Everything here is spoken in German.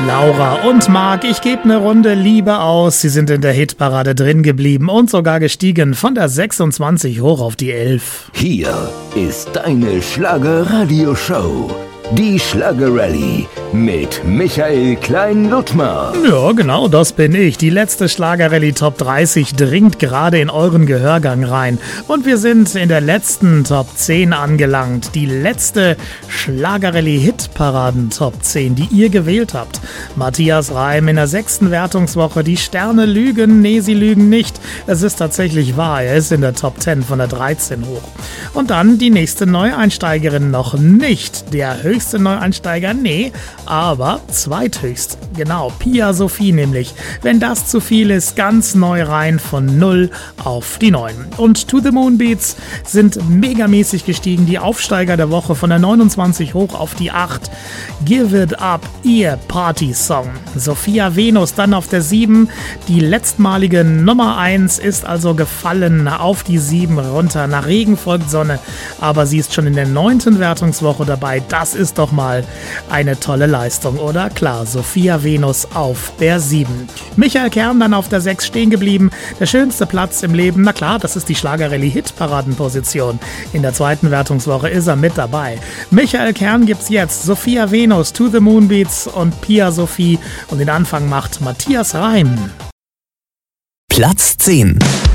Laura und Marc, ich gebe eine Runde Liebe aus. Sie sind in der Hitparade drin geblieben und sogar gestiegen von der 26 hoch auf die 11. Hier ist deine Schlagerradioshow. Die Schlagerrallye mit Michael Klein-Ludmer. Ja, genau, das bin ich. Die letzte Schlagerrallye Top 30 dringt gerade in euren Gehörgang rein. Und wir sind in der letzten Top 10 angelangt. Die letzte Schlagerrallye Hitparaden Top 10, die ihr gewählt habt. Matthias Reim in der 6. Wertungswoche. Die Sterne lügen. Nee, sie lügen nicht. Es ist tatsächlich wahr. Er ist in der Top 10 von der 13 hoch. Und dann die nächste Neueinsteigerin noch nicht. Der höchste Neueinsteiger, nee, aber zweithöchst. Genau, Pia Sophie nämlich. Wenn das zu viel ist, ganz neu rein von 0 auf die 9. Und To The Moon Beats sind megamäßig gestiegen. Die Aufsteiger der Woche von der 29 hoch auf die 8. Give It Up, ihr Party-Song. Sophia Venus dann auf der 7. Die letztmalige Nummer 1 ist also gefallen auf die 7 runter. Nach Regen folgt Sonne, aber sie ist schon in der 9. Wertungswoche dabei. Das ist doch mal eine tolle Leistung, oder? Klar, Sophia Venus auf der 7. Michael Kern dann auf der 6 stehen geblieben. Der schönste Platz im Leben, na klar, das ist die Schlagerrallye-Hitparadenposition. In der 2. Wertungswoche ist er mit dabei. Michael Kern gibt's jetzt. Sophia Venus, To The Moon Beats und Pia Sophie. Und den Anfang macht Matthias Reim. Platz 10.